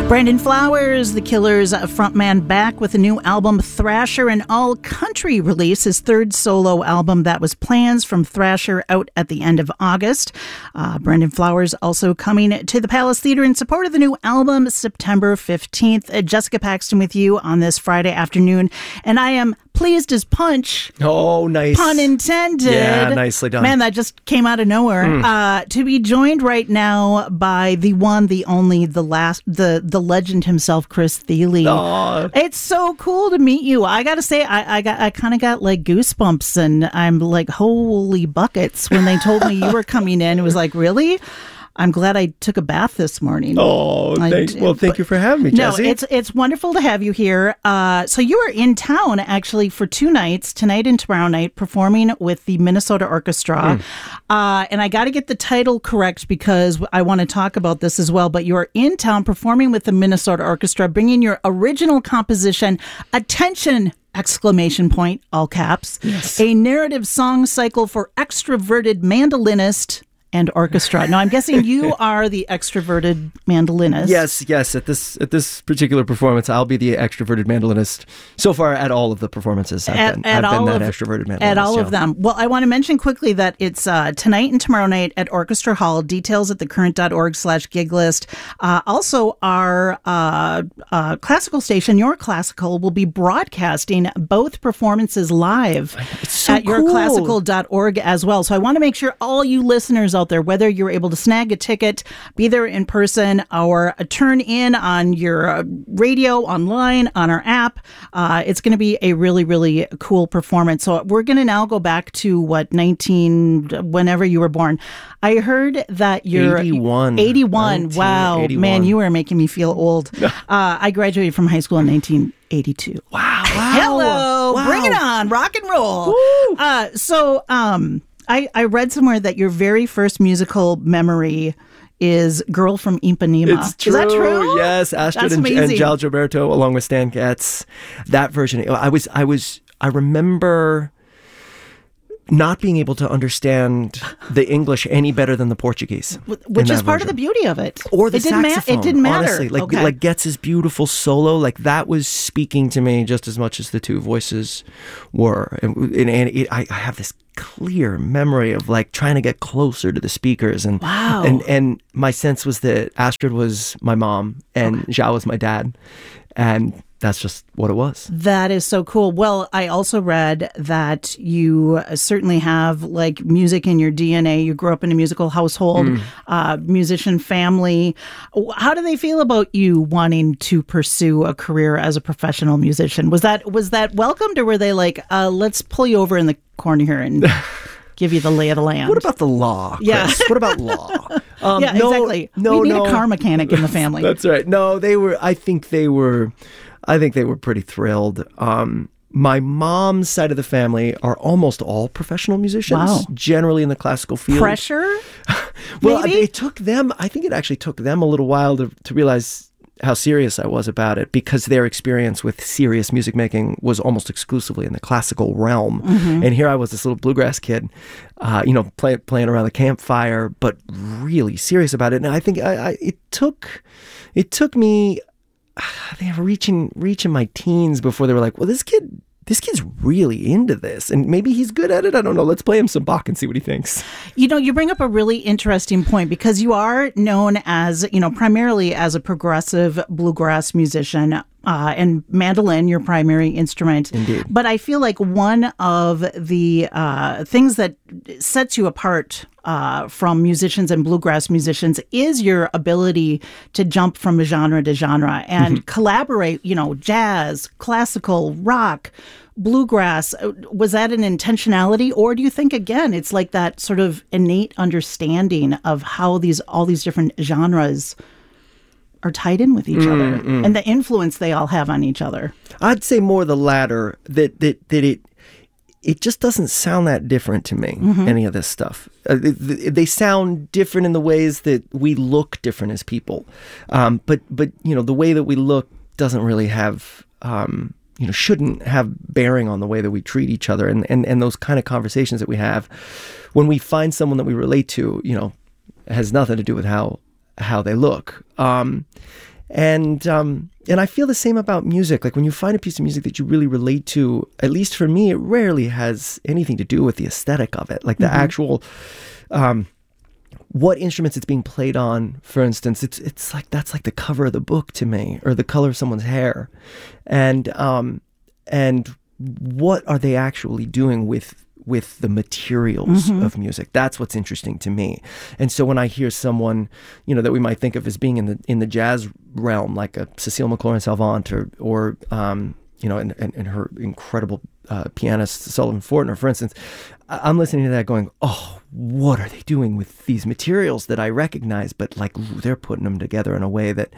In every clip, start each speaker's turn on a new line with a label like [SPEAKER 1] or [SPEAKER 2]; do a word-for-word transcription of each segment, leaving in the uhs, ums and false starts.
[SPEAKER 1] Brandon Flowers, The Killers frontman, back with a new album, Thrasher, an all-country release, his third solo album. That was Plans from Thrasher, out at the end of August. Uh, Brandon Flowers also coming to the Palace Theatre in support of the new album, September fifteenth. Uh, Jessica Paxton with you on this Friday afternoon, and I am pleased as punch.
[SPEAKER 2] Oh, nice.
[SPEAKER 1] Pun intended.
[SPEAKER 2] Yeah, nicely done.
[SPEAKER 1] Man, that just came out of nowhere. Mm. Uh, to be joined right now by the one, the only, the last, the the legend himself, Chris Thile.
[SPEAKER 2] Aww.
[SPEAKER 1] It's so cool to meet you. I got to say, I, I got, I kind of got like goosebumps, and I'm like, holy buckets when they told me you were coming in. It was like, really? I'm glad I took a bath this morning.
[SPEAKER 2] Oh, thank, well, thank but, you for having me, Jesse.
[SPEAKER 1] No, it's it's wonderful to have you here. Uh, so you are in town, actually, for two nights, tonight and tomorrow night, performing with the Minnesota Orchestra. Mm. Uh, and I got to get the title correct because I want to talk about this as well. But you are in town performing with the Minnesota Orchestra, bringing your original composition, Attention! Exclamation point, all caps.
[SPEAKER 2] Yes.
[SPEAKER 1] A narrative song cycle for extroverted mandolinist and orchestra. Now, I'm guessing you are the extroverted mandolinist.
[SPEAKER 2] Yes, yes. At this at this particular performance, I'll be the extroverted mandolinist. So far, at all of the performances, I've
[SPEAKER 1] at,
[SPEAKER 2] been,
[SPEAKER 1] at
[SPEAKER 2] I've
[SPEAKER 1] all
[SPEAKER 2] been that
[SPEAKER 1] of,
[SPEAKER 2] extroverted mandolinist.
[SPEAKER 1] At all
[SPEAKER 2] yeah.
[SPEAKER 1] of them. Well, I want to mention quickly that it's uh, tonight and tomorrow night at Orchestra Hall. Details at thecurrent.org slash gig list. Uh, also, our uh, uh, classical station, Your Classical, will be broadcasting both performances live
[SPEAKER 2] so
[SPEAKER 1] at
[SPEAKER 2] cool.
[SPEAKER 1] your classical dot org as well. So I want to make sure all you listeners out there, whether you're able to snag a ticket, be there in person, or turn in on your uh, radio, online, on our app, uh, it's going to be a really, really cool performance. So we're going to now go back to what, nineteen, whenever you were born. I heard that you're
[SPEAKER 2] eighty-one.
[SPEAKER 1] eighty-one. Wow,
[SPEAKER 2] eighty-one.
[SPEAKER 1] Man, you are making me feel old. uh, I graduated from high school in nineteen eighty-two.
[SPEAKER 2] Wow. wow.
[SPEAKER 1] Hello.
[SPEAKER 2] Wow.
[SPEAKER 1] Bring it on. Rock and roll. Uh, so, um, I, I read somewhere that your very first musical memory is Girl from Ipanema.
[SPEAKER 2] It's true.
[SPEAKER 1] Is that true?
[SPEAKER 2] Yes, Astrid
[SPEAKER 1] That's
[SPEAKER 2] and, and
[SPEAKER 1] amazing.
[SPEAKER 2] Giles Gilberto, along with Stan Getz. That version. I was, I was, I remember not being able to understand the English any better than the Portuguese,
[SPEAKER 1] which is part version. of the beauty of it.
[SPEAKER 2] Or the
[SPEAKER 1] it didn't
[SPEAKER 2] saxophone.
[SPEAKER 1] Ma- it didn't matter.
[SPEAKER 2] Honestly, like
[SPEAKER 1] okay.
[SPEAKER 2] like Getz's beautiful solo, like that was speaking to me just as much as the two voices were. And, and, and it, I, I have this clear memory of like trying to get closer to the speakers, and
[SPEAKER 1] wow.
[SPEAKER 2] and and my sense was that Astrid was my mom and okay. Zhao was my dad, and that's just what it was.
[SPEAKER 1] That is so cool. Well, I also read that you certainly have like music in your D N A. You grew up in a musical household, mm. uh, musician family. How do they feel about you wanting to pursue a career as a professional musician? Was that was that welcomed, or were they like, uh, let's pull you over in the corner here and give you the lay of the land?
[SPEAKER 2] What about the law, Chris?
[SPEAKER 1] Yeah.
[SPEAKER 2] What about law?
[SPEAKER 1] Um, yeah,
[SPEAKER 2] no,
[SPEAKER 1] exactly.
[SPEAKER 2] No,
[SPEAKER 1] we need
[SPEAKER 2] no.
[SPEAKER 1] a car mechanic in the family.
[SPEAKER 2] That's right. No, they were, I think they were, I think they were pretty thrilled. Um, my mom's side of the family are almost all professional musicians,
[SPEAKER 1] wow.
[SPEAKER 2] generally in the classical field.
[SPEAKER 1] Pressure?
[SPEAKER 2] Well,
[SPEAKER 1] maybe?
[SPEAKER 2] it took them, I think it actually took them a little while to, to realize how serious I was about it, because their experience with serious music making was almost exclusively in the classical realm. Mm-hmm. And here I was, this little bluegrass kid, uh, you know, play, playing around the campfire, but really serious about it. And I think I, I, it took, it took me, I think reaching reaching my teens before they were like, well, this kid, this kid's really into this, and maybe he's good at it. I don't know. Let's play him some Bach and see what he thinks.
[SPEAKER 1] You know, you bring up a really interesting point, because you are known as, you know, primarily as a progressive bluegrass musician. Uh, and mandolin, your primary instrument.
[SPEAKER 2] Indeed.
[SPEAKER 1] But I feel like one of the uh, things that sets you apart uh, from musicians and bluegrass musicians is your ability to jump from genre to genre and mm-hmm. collaborate, you know, jazz, classical, rock, bluegrass. Was that an intentionality, or do you think, again, it's like that sort of innate understanding of how these all these different genres are tied in with each mm, other mm. and the influence they all have on each other?
[SPEAKER 2] I'd say more the latter, that that that it it just doesn't sound that different to me, mm-hmm. any of this stuff. Uh, they, they sound different in the ways that we look different as people. Um, but, but you know, the way that we look doesn't really have, um, you know, shouldn't have bearing on the way that we treat each other. And, and, and those kind of conversations that we have when we find someone that we relate to, you know, has nothing to do with how how they look. Um, And um, and I feel the same about music. Like when you find a piece of music that you really relate to, at least for me, it rarely has anything to do with the aesthetic of it. Like the mm-hmm. actual, um, what instruments it's being played on, for instance. It's it's like that's like the cover of the book to me, or the color of someone's hair, and um, and what are they actually doing with with the materials mm-hmm. of music? That's what's interesting to me. And so when I hear someone, you know, that we might think of as being in the in the jazz realm, like a Cecile McLaurin-Salvant, or or um, you know, and, and, and her incredible uh, pianist Sullivan Fortner, for instance, I'm listening to that going, oh, what are they doing with these materials that I recognize? But like they're putting them together in a way that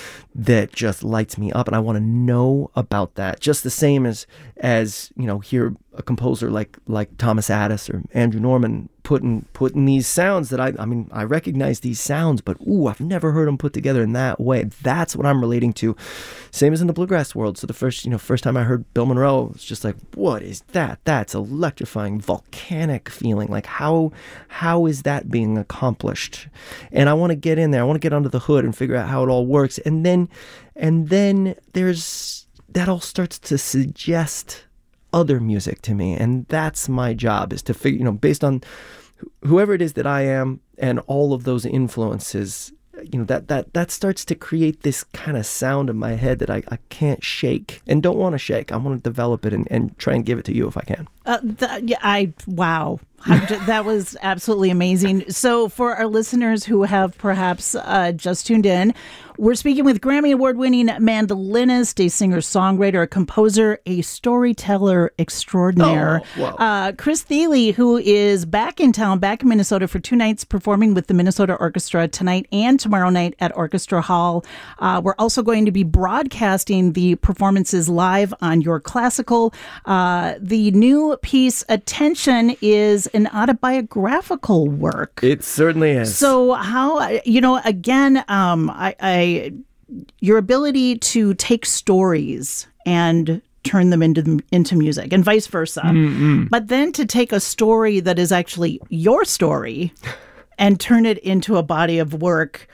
[SPEAKER 2] that just lights me up, and I want to know about that. Just the same as as you know, hear a composer like like Thomas Addis or Andrew Norman putting putting these sounds that I I mean I recognize these sounds, but ooh, I've never heard them put together in that way. That's what I'm relating to. Same as in the bluegrass world. So the first you know first time I heard Bill Monroe, it was just like, what is that? That's electrifying, volcanic feeling. Like how how is that being accomplished? And I want to get in there. I want to get under the hood and figure out how it all works. And then and then there's that all starts to suggest other music to me, and that's my job, is to figure, you know, based on whoever it is that I am and all of those influences, you know, that that that starts to create this kind of sound in my head that I, I can't shake and don't want to shake. I want to develop it and, and try and give it to you if I can.
[SPEAKER 1] Uh, th- yeah, I wow. That was absolutely amazing. So for our listeners who have perhaps uh, just tuned in, we're speaking with Grammy Award-winning mandolinist, a singer-songwriter, a composer, a storyteller extraordinaire,
[SPEAKER 2] oh, wow.
[SPEAKER 1] uh, Chris Thile, who is back in town, back in Minnesota for two nights performing with the Minnesota Orchestra tonight and tomorrow night at Orchestra Hall. Uh, we're also going to be broadcasting the performances live on Your Classical. Uh, the new piece, Attention, is an autobiographical work.
[SPEAKER 2] It certainly is.
[SPEAKER 1] So how, you know, again, um, I, I, your ability to take stories and turn them into into music and vice versa, mm-hmm. but then to take a story that is actually your story and turn it into a body of work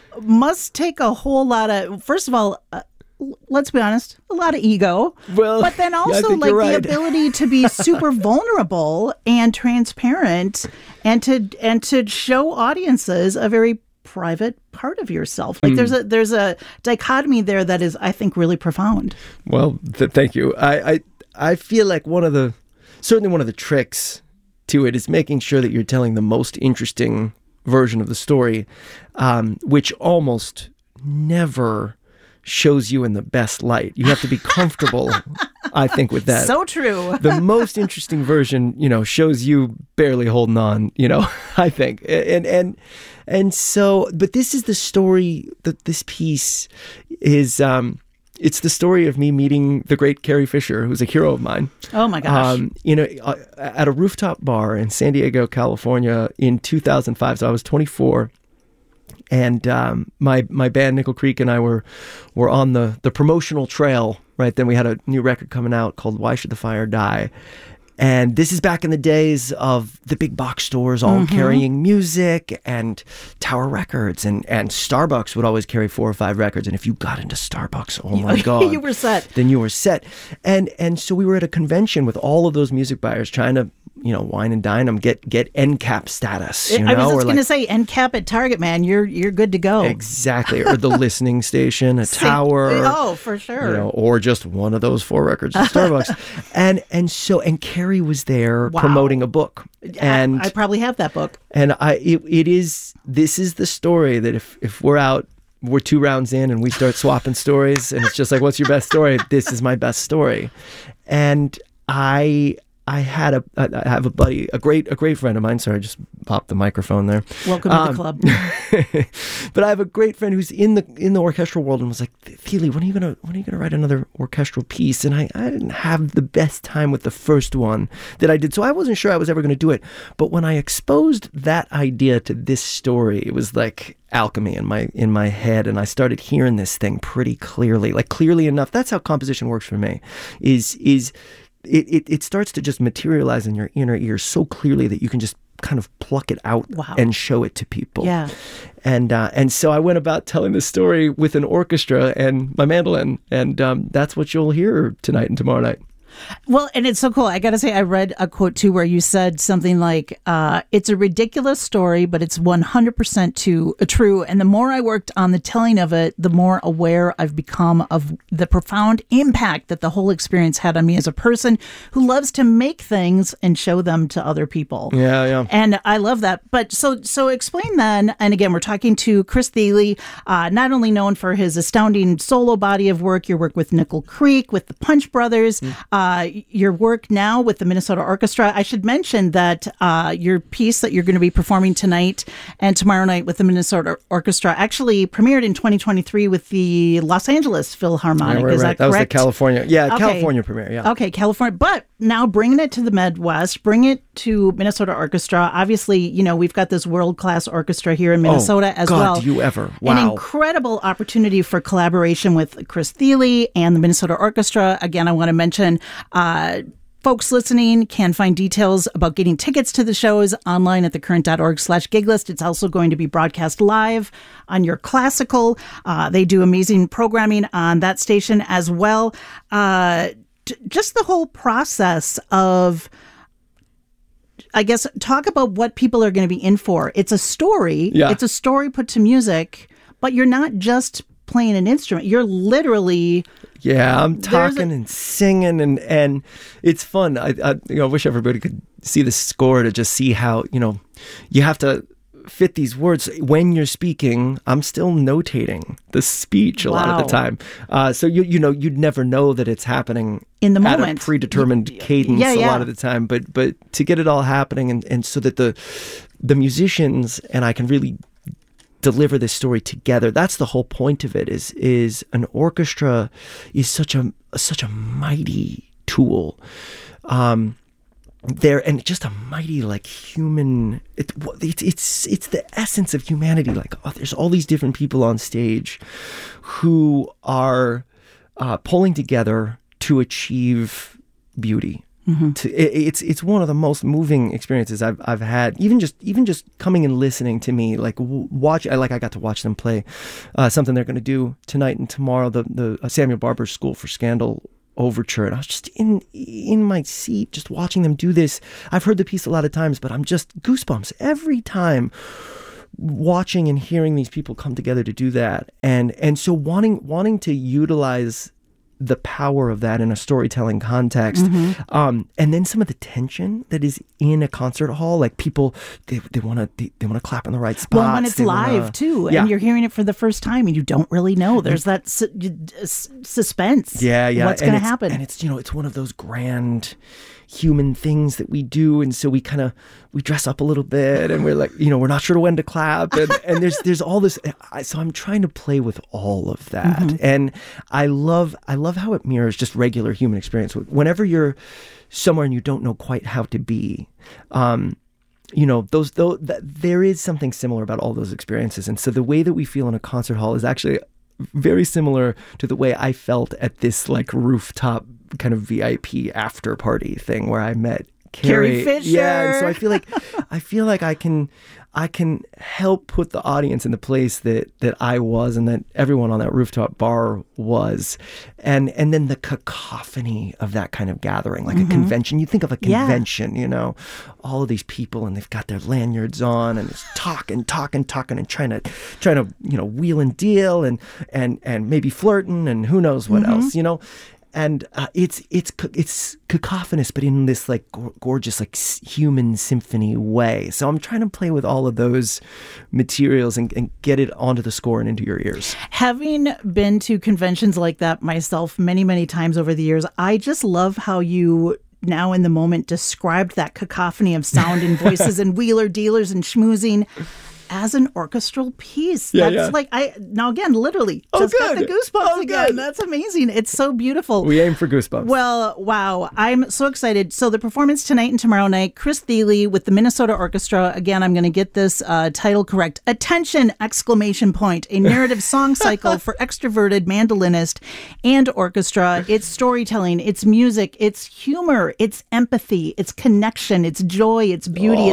[SPEAKER 1] must take a whole lot of, first of all, uh, let's be honest, a lot of ego.
[SPEAKER 2] Well,
[SPEAKER 1] but then also
[SPEAKER 2] yeah,
[SPEAKER 1] like
[SPEAKER 2] right.
[SPEAKER 1] the ability to be super vulnerable and transparent, and to and to show audiences a very private part of yourself. Like mm. there's a there's a dichotomy there that is, I think, really profound.
[SPEAKER 2] Well, th- thank you. I, I I feel like one of the certainly one of the tricks to it is making sure that you're telling the most interesting version of the story, um, which almost never shows you in the best light. You have to be comfortable, I think, with that.
[SPEAKER 1] So true.
[SPEAKER 2] The most interesting version, you know, shows you barely holding on, you know, I think. And and and so, but this is the story, that this piece is, um, it's the story of me meeting the great Carrie Fisher, who's a hero of mine.
[SPEAKER 1] Oh my gosh.
[SPEAKER 2] Um, you know, at a rooftop bar in San Diego, California in two thousand five. So I was twenty-four. And um, my my band Nickel Creek and I were were on the, the promotional trail, right? Then we had a new record coming out called Why Should the Fire Die? And this is back in the days of the big box stores all mm-hmm. carrying music, and Tower Records and, and Starbucks would always carry four or five records. And if you got into Starbucks, oh my God.
[SPEAKER 1] You were set.
[SPEAKER 2] Then you were set. And and so we were at a convention with all of those music buyers trying to, you know, wine and dine them, get get N C A P status. You know?
[SPEAKER 1] I was just
[SPEAKER 2] or
[SPEAKER 1] going to
[SPEAKER 2] like,
[SPEAKER 1] say N C A P at Target, man. You're you're good to go.
[SPEAKER 2] Exactly. Or the listening station, a tower.
[SPEAKER 1] Oh, for sure.
[SPEAKER 2] You know, or just one of those four records at Starbucks. and and so and Carrie was there wow. promoting a book. And
[SPEAKER 1] I, I probably have that book.
[SPEAKER 2] And I it, it is this is the story that if if we're out, we're two rounds in and we start swapping stories, and it's just like, what's your best story? This is my best story. And I I had a I have a buddy, a great a great friend of mine. Sorry, I just popped the microphone there.
[SPEAKER 1] Welcome
[SPEAKER 2] um,
[SPEAKER 1] to the club.
[SPEAKER 2] But I have a great friend who's in the in the orchestral world, and was like, Thile, when are you gonna when are you gonna write another orchestral piece? And I, I didn't have the best time with the first one that I did, so I wasn't sure I was ever gonna do it. But when I exposed that idea to this story, it was like alchemy in my in my head, and I started hearing this thing pretty clearly, like clearly enough. That's how composition works for me. Is is It, it it starts to just materialize in your inner ear so clearly that you can just kind of pluck it out
[SPEAKER 1] wow.
[SPEAKER 2] and show it to people.
[SPEAKER 1] Yeah.
[SPEAKER 2] And uh, and so I went about telling this story with an orchestra and my mandolin, and um, that's what you'll hear tonight and tomorrow night.
[SPEAKER 1] Well, and it's so cool. I got to say, I read a quote too where you said something like, uh, it's a ridiculous story, but it's one hundred percent too, uh, true. And the more I worked on the telling of it, the more aware I've become of the profound impact that the whole experience had on me as a person who loves to make things and show them to other people.
[SPEAKER 2] Yeah, yeah.
[SPEAKER 1] And I love that. But so so explain then, and again, we're talking to Chris Thile, uh, not only known for his astounding solo body of work, your work with Nickel Creek, with the Punch Brothers, mm. uh, Uh, your work now with the Minnesota Orchestra. I should mention that uh, your piece that you're going to be performing tonight and tomorrow night with the Minnesota Orchestra actually premiered in twenty twenty-three with the Los Angeles Philharmonic.
[SPEAKER 2] Yeah, right,
[SPEAKER 1] Is
[SPEAKER 2] right.
[SPEAKER 1] that correct?
[SPEAKER 2] That was the California. Yeah,
[SPEAKER 1] okay.
[SPEAKER 2] California premiere. Yeah.
[SPEAKER 1] Okay, California. But now bringing it to the Midwest, bring it to Minnesota Orchestra. Obviously, you know, we've got this world-class orchestra here in Minnesota
[SPEAKER 2] oh,
[SPEAKER 1] as
[SPEAKER 2] God,
[SPEAKER 1] well.
[SPEAKER 2] Do you ever? Wow.
[SPEAKER 1] An incredible opportunity for collaboration with Chris Thile and the Minnesota Orchestra. Again, I want to mention uh, folks listening can find details about getting tickets to the shows online at thecurrent.org slash gig list. It's also going to be broadcast live on your classical. Uh, they do amazing programming on that station as well. Uh, t- just the whole process of, I guess, talk about what people are going to be in for. It's a story.
[SPEAKER 2] Yeah.
[SPEAKER 1] It's a story put to music, but you're not just playing an instrument. You're literally...
[SPEAKER 2] Yeah, I'm talking a- and singing, and, and it's fun. I, I you know, I wish everybody could see the score to just see how, you know, you have to fit these words. When you're speaking, I'm still notating the speech a wow. lot of the time. Uh, so, you you know, you'd never know that it's happening
[SPEAKER 1] in the
[SPEAKER 2] at
[SPEAKER 1] moment.
[SPEAKER 2] a predetermined y- cadence
[SPEAKER 1] yeah, yeah.
[SPEAKER 2] a lot of the time. But but to get it all happening, and, and so that the the musicians and I can really deliver this story together. That's the whole point of it. Is is an orchestra is such a such a mighty tool. Um, there and just a mighty like human. It, it's it's it's the essence of humanity. Like oh, there's all these different people on stage who are uh, pulling together to achieve beauty. Mm-hmm. To, it, it's it's one of the most moving experiences I've I've had. Even just even just coming and listening to me, like w- watch. I like I got to watch them play uh, something they're going to do tonight and tomorrow. The the uh, Samuel Barber School for Scandal overture, and I was just in in my seat, just watching them do this. I've heard the piece a lot of times, but I'm just goosebumps every time watching and hearing these people come together to do that. And and so wanting wanting to utilize the power of that in a storytelling context. Mm-hmm. Um, and then some of the tension that is in a concert hall, like people, they they want to they, they want to clap in the right spots.
[SPEAKER 1] Well, when it's
[SPEAKER 2] they
[SPEAKER 1] live
[SPEAKER 2] wanna,
[SPEAKER 1] too,
[SPEAKER 2] yeah.
[SPEAKER 1] and you're hearing it for the first time and you don't really know. There's that su- suspense.
[SPEAKER 2] Yeah, yeah.
[SPEAKER 1] What's going to happen?
[SPEAKER 2] And it's, you know, it's one of those grand human things that we do, and so we kind of we dress up a little bit, and we're like, you know, we're not sure when to clap, and, and there's there's all this. So I'm trying to play with all of that, mm-hmm. and I love I love how it mirrors just regular human experience. Whenever you're somewhere and you don't know quite how to be, um, you know, those though there is something similar about all those experiences, and so the way that we feel in a concert hall is actually very similar to the way I felt at this like rooftop kind of V I P after party thing where I met Carrie,
[SPEAKER 1] Carrie Fisher.
[SPEAKER 2] Yeah, and so I feel like I feel like I can I can help put the audience in the place that that I was and that everyone on that rooftop bar was, and and then the cacophony of that kind of gathering, like mm-hmm. a convention. You think of a convention, yeah. you know, all of these people and they've got their lanyards on and it's talking, talking, talking, and trying to trying to you know wheel and deal and and and maybe flirting and who knows what mm-hmm. else, you know. And uh, it's it's it's cacophonous, but in this like go- gorgeous like s- human symphony way. So I'm trying to play with all of those materials and, and get it onto the score and into your ears.
[SPEAKER 1] Having been to conventions like that myself many, many times over the years, I just love how you now in the moment described that cacophony of sound and voices and wheeler dealers and schmoozing as an orchestral piece.
[SPEAKER 2] Yeah,
[SPEAKER 1] That's
[SPEAKER 2] yeah.
[SPEAKER 1] like, I now again, literally
[SPEAKER 2] oh,
[SPEAKER 1] just
[SPEAKER 2] good.
[SPEAKER 1] got the goosebumps
[SPEAKER 2] oh,
[SPEAKER 1] again.
[SPEAKER 2] Good.
[SPEAKER 1] That's amazing. It's so beautiful.
[SPEAKER 2] We aim for goosebumps.
[SPEAKER 1] Well, wow. I'm so excited. So the performance tonight and tomorrow night, Chris Thile with the Minnesota Orchestra. Again, I'm going to get this uh, title correct. Attention, exclamation point. A narrative song cycle for extroverted mandolinist and orchestra. It's storytelling, it's music, it's humor, it's empathy, it's connection, it's joy, it's beauty, oh. it's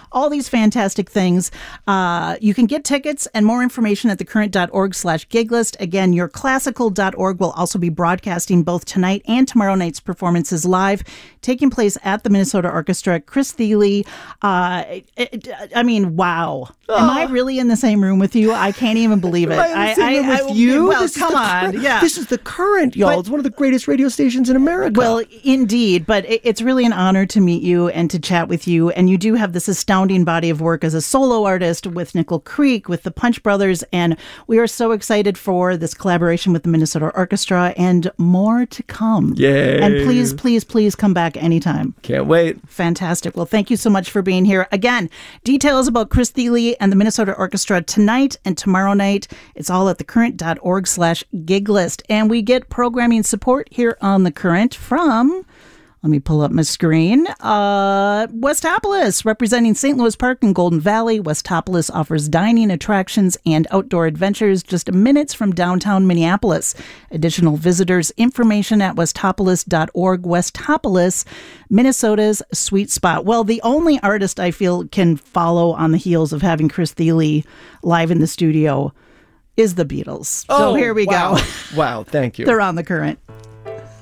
[SPEAKER 1] all these fantastic things. Uh, you can get tickets and more information at thecurrent.org slash giglist. Again, your classical dot org will also be broadcasting both tonight and tomorrow night's performances live, taking place at the Minnesota Orchestra. Chris Thile, uh, it, I mean, wow. Oh. Am I really in the same room with you? I can't even believe it.
[SPEAKER 2] Am I in the same
[SPEAKER 1] I,
[SPEAKER 2] room
[SPEAKER 1] I,
[SPEAKER 2] with you?
[SPEAKER 1] Well,
[SPEAKER 2] this
[SPEAKER 1] come on.
[SPEAKER 2] Cur-
[SPEAKER 1] yeah.
[SPEAKER 2] This is the Current, y'all. But, it's one of the greatest radio stations in America.
[SPEAKER 1] Well, indeed. But it, it's really an honor to meet you and to chat with you. And you do have this astounding body of work as a solo artist with Nickel Creek, with the Punch Brothers. And we are so excited for this collaboration with the Minnesota Orchestra and more to come.
[SPEAKER 2] Yay.
[SPEAKER 1] And please, please, please come back anytime.
[SPEAKER 2] Can't wait.
[SPEAKER 1] Fantastic. Well, thank you so much for being here. Again, details about Chris Thile and the Minnesota Orchestra tonight and tomorrow night. It's all at thecurrent.org slash giglist. And we get programming support here on The Current from... Let me pull up my screen. Uh, Westopolis, representing Saint Louis Park and Golden Valley. Westopolis offers dining, attractions, and outdoor adventures just minutes from downtown Minneapolis. Additional visitors, information at westopolis dot org. Westopolis, Minnesota's sweet spot. Well, the only artist I feel can follow on the heels of having Chris Thile live in the studio is the Beatles.
[SPEAKER 2] Oh,
[SPEAKER 1] so here we
[SPEAKER 2] wow.
[SPEAKER 1] go.
[SPEAKER 2] Wow, thank you.
[SPEAKER 1] They're on The Current.